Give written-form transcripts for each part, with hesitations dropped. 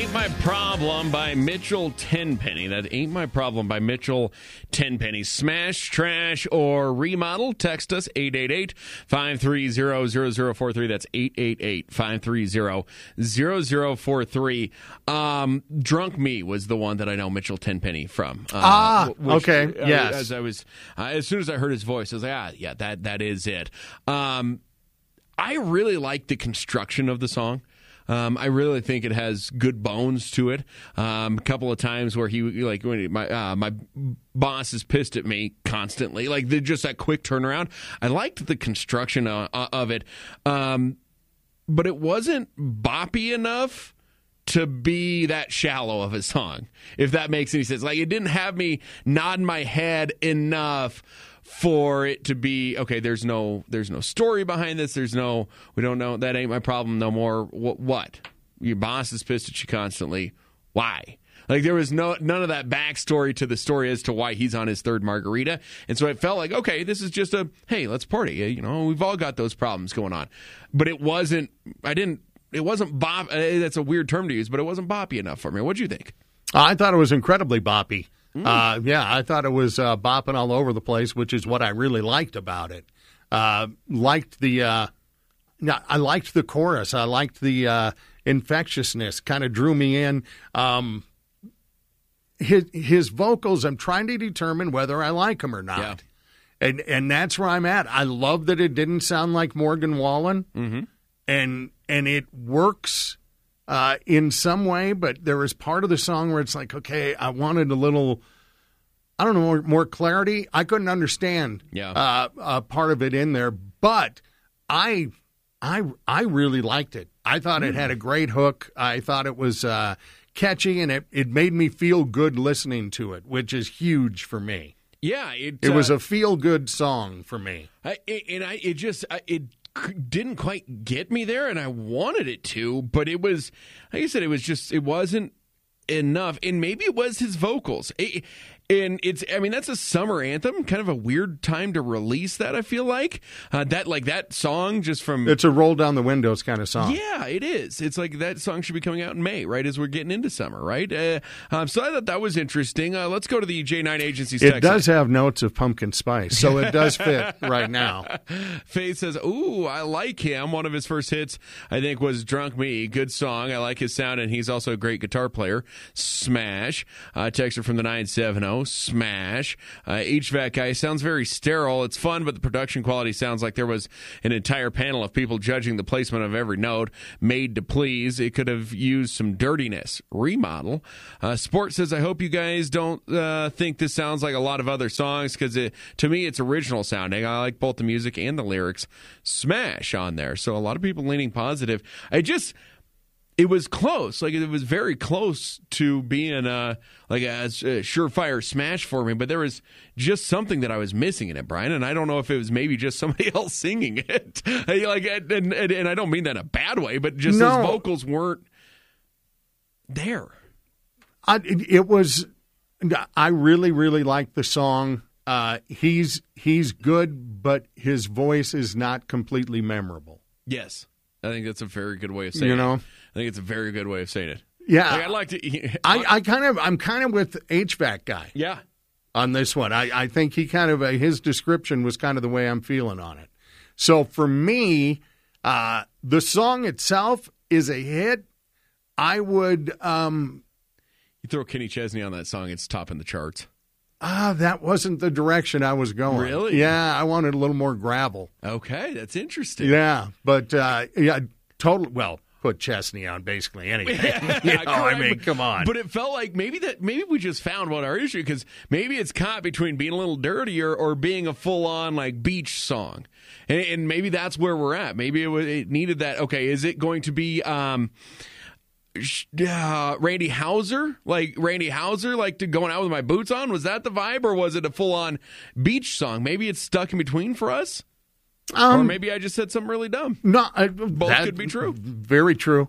Ain't My Problem by Mitchell Tenpenny. That Ain't My Problem by Mitchell Tenpenny. Smash, trash, or remodel. Text us 888-530-0043. That's 888-530-0043. Drunk Me was the one that I know Mitchell Tenpenny from. Okay. Yes. As soon as I heard his voice, I was like, yeah, that is it. I really like the construction of the song. I really think it has good bones to it. A couple of times where my boss is pissed at me constantly, like just that quick turnaround. I liked the construction of it, but it wasn't boppy enough to be that shallow of a song, if that makes any sense. Like, it didn't have me nodding my head enough for it to be, okay, there's no story behind this. We don't know. That ain't my problem no more. What? Your boss is pissed at you constantly. Why? Like, there was none of that backstory to the story as to why he's on his third margarita. And so it felt like, okay, this is just hey, let's party. We've all got those problems going on. But it wasn't bop. That's a weird term to use, but it wasn't boppy enough for me. What'd you think? I thought it was incredibly boppy. I thought it was bopping all over the place, which is what I really liked about it. I liked the chorus. I liked the infectiousness. Kind of drew me in. His vocals, I'm trying to determine whether I like him or not. Yeah. And that's where I'm at. I love that it didn't sound like Morgan Wallen. Mm-hmm. And it works in some way, but there was part of the song where it's like, okay, I wanted a little, I don't know, more clarity. I couldn't understand part of it in there, but I really liked it. I thought it had a great hook. I thought it was catchy, and it made me feel good listening to it, which is huge for me. Yeah, it was a feel-good song for me. It didn't quite get me there, and I wanted it to, but it was, like I said, it wasn't enough, and maybe it was his vocals. That's a summer anthem, kind of a weird time to release that, I feel like. That song just from... It's a roll down the windows kind of song. Yeah, it is. It's like that song should be coming out in May, right, as we're getting into summer, right? So I thought that was interesting. Let's go to the J9 Agency's text. It does have notes of pumpkin spice, so it does fit right now. Faith says, ooh, I like him. One of his first hits, I think, was Drunk Me. Good song. I like his sound, and he's also a great guitar player. Smash. Texter from the 970. Smash. HVAC guy sounds very sterile. It's fun, but the production quality sounds like there was an entire panel of people judging the placement of every note, made to please. It could have used some dirtiness. Remodel. Sport says, I hope you guys don't think this sounds like a lot of other songs, because to me it's original sounding. I like both the music and the lyrics. Smash on there. So a lot of people leaning positive. It was close. Like, it was very close to being a surefire smash for me, but there was just something that I was missing in it, Brian, and I don't know if it was maybe just somebody else singing it. And I don't mean that in a bad way, but just those vocals weren't there. It was. I really, really liked the song. He's good, but his voice is not completely memorable. Yes. I think that's a very good way of saying it. I think it's a very good way of saying it. Yeah. I'd like to. I'm kind of with HVAC guy. Yeah. On this one. I think he kind of, his description was kind of the way I'm feeling on it. So for me, the song itself is a hit. I would. You throw Kenny Chesney on that song, it's topping the charts. That wasn't the direction I was going. Really? Yeah, I wanted a little more gravel. Okay, that's interesting. Yeah, but totally. Well, put Chesney on basically anything. Come on. But it felt like maybe we just found what our issue, because maybe it's caught between being a little dirtier or being a full on like beach song, and maybe that's where we're at. Maybe it needed that. Okay, is it going to be? Randy Houser, like to going out with my boots on? Was that the vibe, or was it a full-on beach song? Maybe it's stuck in between for us, or maybe I just said something really dumb. No, both could be true. Very true.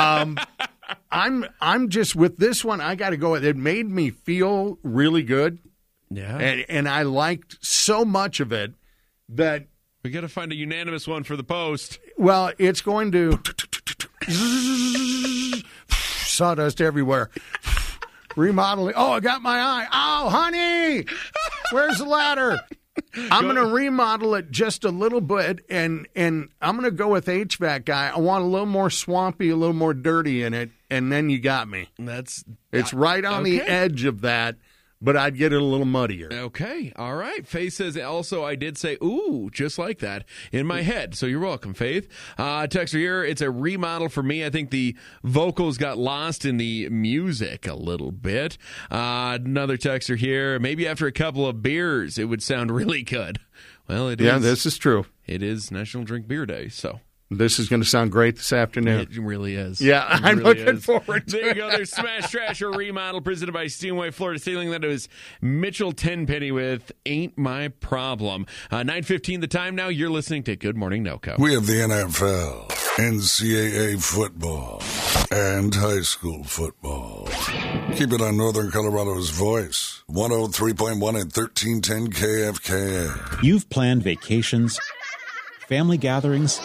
I'm just with this one. I got to go. It made me feel really good. Yeah, and I liked so much of it that we got to find a unanimous one for the post. Well, it's going to. sawdust everywhere. Remodeling. Oh, I got my eye. Oh, honey, where's the ladder? I'm going to remodel it just a little bit, and I'm going to go with HVAC guy. I want a little more swampy, a little more dirty in it, and then you got me. It's right on the edge of that, but I'd get it a little muddier. Okay, all right. Faith says, also, I did say, ooh, just like that in my head. So you're welcome, Faith. Texter here, it's a remodel for me. I think the vocals got lost in the music a little bit. Another texter here, maybe after a couple of beers, it would sound really good. Well, it is. Yeah, this is true. It is National Drink Beer Day, so. This is going to sound great this afternoon. It really is. Yeah, I'm looking forward to it. There you go. There's Smash Trash or Remodel presented by Steamway Florida Ceiling. That is Mitchell Tenpenny with Ain't My Problem. 9:15 the time now. You're listening to Good Morning NoCo. We have the NFL, NCAA football, and high school football. Keep it on Northern Colorado's voice. 103.1 and 1310 KFKA. You've planned vacations, family gatherings,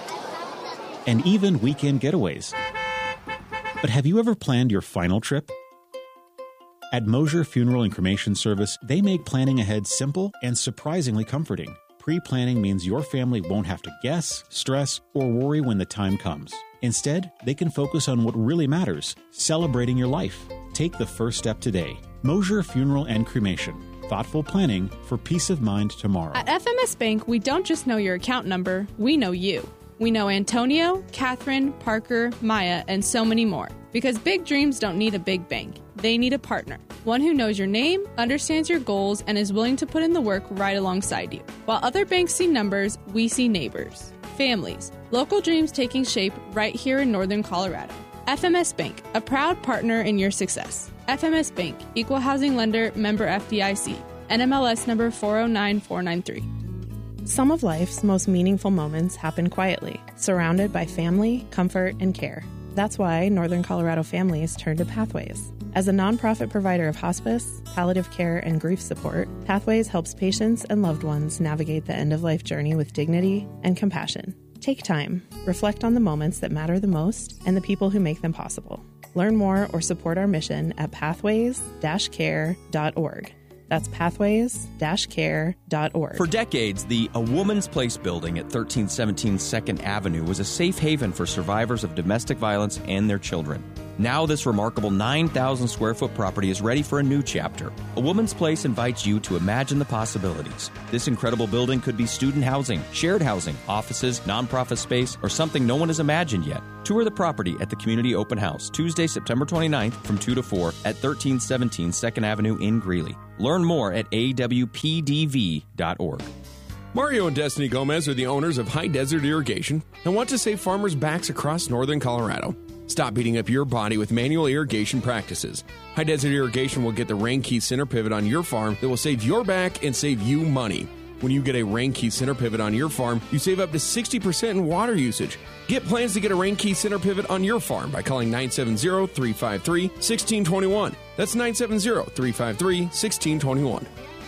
and even weekend getaways. But have you ever planned your final trip? At Mosier Funeral and Cremation Service, they make planning ahead simple and surprisingly comforting. Pre-planning means your family won't have to guess, stress, or worry when the time comes. Instead, they can focus on what really matters, celebrating your life. Take the first step today. Mosier Funeral and Cremation. Thoughtful planning for peace of mind tomorrow. At FMS Bank, we don't just know your account number, we know you. We know Antonio, Catherine, Parker, Maya, and so many more. Because big dreams don't need a big bank. They need a partner. One who knows your name, understands your goals, and is willing to put in the work right alongside you. While other banks see numbers, we see neighbors, families, local dreams taking shape right here in Northern Colorado. FMS Bank, a proud partner in your success. FMS Bank, Equal Housing Lender, member FDIC, NMLS number 409493. Some of life's most meaningful moments happen quietly, surrounded by family, comfort, and care. That's why Northern Colorado families turn to Pathways. As a nonprofit provider of hospice, palliative care, and grief support, Pathways helps patients and loved ones navigate the end-of-life journey with dignity and compassion. Take time, reflect on the moments that matter the most and the people who make them possible. Learn more or support our mission at pathways-care.org. That's pathways-care.org. For decades, the A Woman's Place building at 1317 2nd Avenue was a safe haven for survivors of domestic violence and their children. Now this remarkable 9,000 square foot property is ready for a new chapter. A Woman's Place invites you to imagine the possibilities. This incredible building could be student housing, shared housing, offices, nonprofit space, or something no one has imagined yet. Tour the property at the Community Open House, Tuesday, September 29th from 2 to 4 at 1317 2nd Avenue in Greeley. Learn more at awpdv.org. Mario and Destiny Gomez are the owners of High Desert Irrigation and want to save farmers' backs across Northern Colorado. Stop beating up your body with manual irrigation practices. High Desert Irrigation will get the Rain Key center pivot on your farm that will save your back and save you money. When you get a Rain Key center pivot on your farm, you save up to 60% in water usage. Get plans to get a Rain Key center pivot on your farm by calling 970-353-1621. That's 970-353-1621.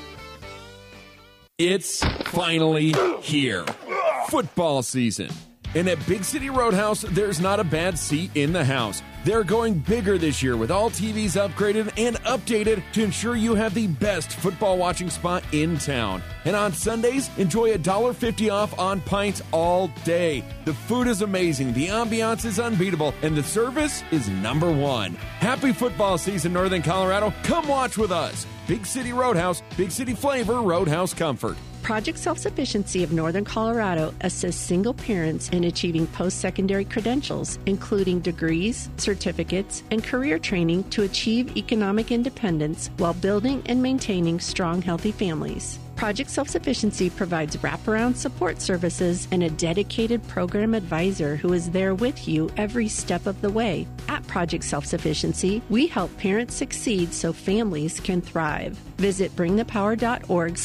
It's finally here. Football season. And at Big City Roadhouse, there's not a bad seat in the house. They're going bigger this year with all TVs upgraded and updated to ensure you have the best football watching spot in town. And on Sundays, enjoy $1.50 off on pints all day. The food is amazing, the ambiance is unbeatable, and the service is number one. Happy football season, Northern Colorado. Come watch with us. Big City Roadhouse, Big City flavor, Roadhouse comfort. Project Self-Sufficiency of Northern Colorado assists single parents in achieving post-secondary credentials, including degrees, certificates, and career training to achieve economic independence while building and maintaining strong, healthy families. Project Self-Sufficiency provides wraparound support services and a dedicated program advisor who is there with you every step of the way. At Project Self-Sufficiency, we help parents succeed so families can thrive. Visit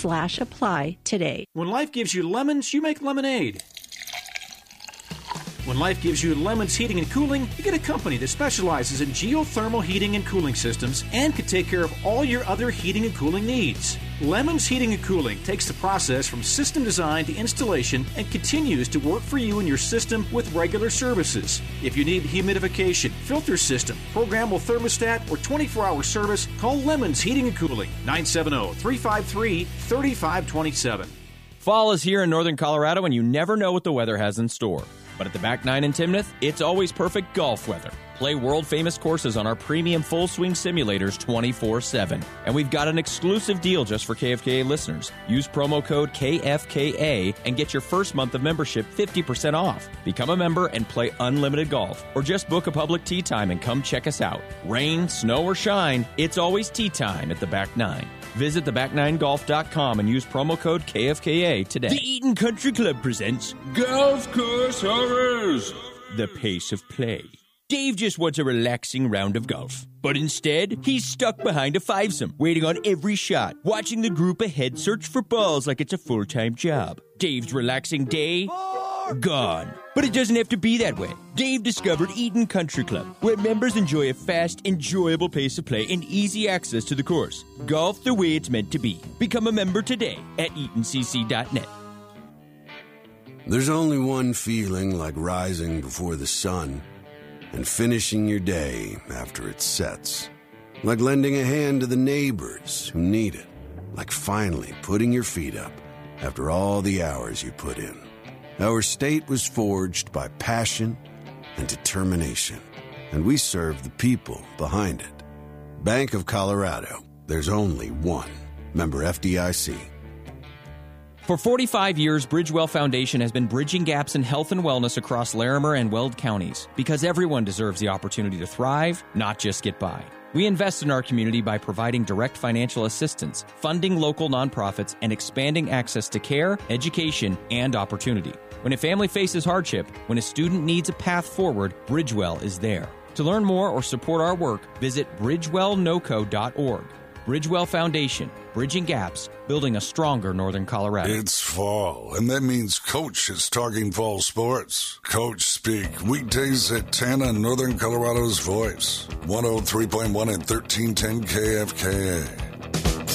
bringthepower.org/apply today. When life gives you lemons, you make lemonade. When When life gives you Lemons Heating and Cooling, you get a company that specializes in geothermal heating and cooling systems and can take care of all your other heating and cooling needs. Lemons Heating and Cooling takes the process from system design to installation and continues to work for you and your system with regular services. If you need humidification, filter system, programmable thermostat, or 24-hour service, call Lemons Heating and Cooling, 970-353-3527. Fall is here in northern Colorado, and you never know what the weather has in store. But at the Back Nine in Timnath, it's always perfect golf weather. Play world-famous courses on our premium full-swing simulators 24/7. And we've got an exclusive deal just for KFKA listeners. Use promo code KFKA and get your first month of membership 50% off. Become a member and play unlimited golf. Or just book a public tee time and come check us out. Rain, snow, or shine, it's always tee time at the Back Nine. Visit theback9golf.com and use promo code KFKA today. The Eaton Country Club presents Golf Course Horrors, the pace of play. Dave just wants a relaxing round of golf. But instead, he's stuck behind a fivesome, waiting on every shot, watching the group ahead search for balls like it's a full-time job. Dave's relaxing day? Gone. But it doesn't have to be that way. Dave discovered Eaton Country Club, where members enjoy a fast, enjoyable pace of play and easy access to the course. Golf the way it's meant to be. Become a member today at EatonCC.net. There's only one feeling like rising before the sun and finishing your day after it sets. Like lending a hand to the neighbors who need it. Like finally putting your feet up after all the hours you put in. Our state was forged by passion and determination, and we serve the people behind it. Bank of Colorado, there's only one. Member FDIC. For 45 years, Bridgewell Foundation has been bridging gaps in health and wellness across Larimer and Weld counties because everyone deserves the opportunity to thrive, not just get by. We invest in our community by providing direct financial assistance, funding local nonprofits, and expanding access to care, education, and opportunity. When a family faces hardship, when a student needs a path forward, Bridgewell is there. To learn more or support our work, visit bridgewellnoco.org. Bridgewell Foundation, bridging gaps, building a stronger northern Colorado. It's fall, and that means Coach is talking fall sports. Coach Speak, weekdays at 10 on Northern Colorado's Voice, 103.1 and 1310 KFKA.